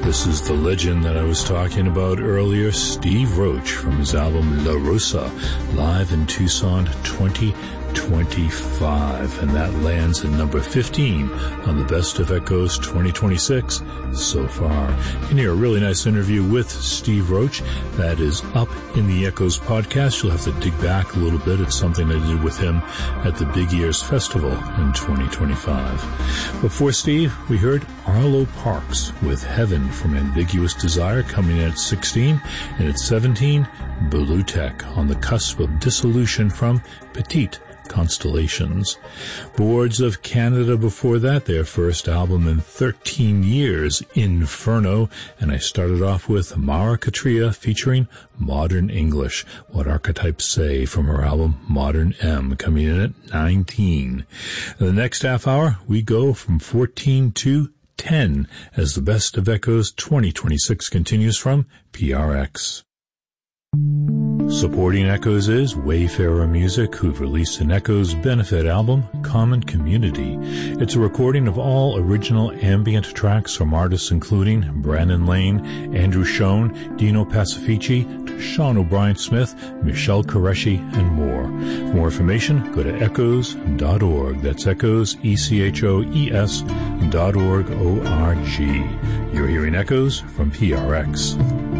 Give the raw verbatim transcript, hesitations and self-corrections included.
This is the legend that I was talking about earlier, Steve Roach, from his album La Rosa, live in Tucson twenty twenty-five, and that lands at number fifteen on the Best of Echoes twenty twenty-six so far. You can hear a really nice interview with Steve Roach that is up in the Echoes podcast. You'll have to dig back a little bit. It's something I did with him at the Big Ears Festival in twenty twenty-five. Before Steve, we heard Arlo Parks with Heaven from Ambiguous Desire, coming in at sixteen, and at seventeen, Blue Tech on the cusp of dissolution from Petite Constellations. Boards of Canada before that, their first album in thirteen years, Inferno, and I started off with Mara Katria featuring Modern English, What Archetypes Say, from her album Modern M, coming in at nineteen. In the next half hour, we go from fourteen to ten as the Best of Echoes twenty twenty-six continues from P R X. Supporting Echoes is Wayfarer Music, who've released an Echoes benefit album, Common Community. It's a recording of all original ambient tracks from artists including Brandon Lane, Andrew Schoen, Dino Pacifici, Sean O'Brien Smith, Michelle Qureshi, and more. For more information, go to echoes dot org. That's Echoes, E C H O E S dot org, O R G. You're hearing Echoes from P R X.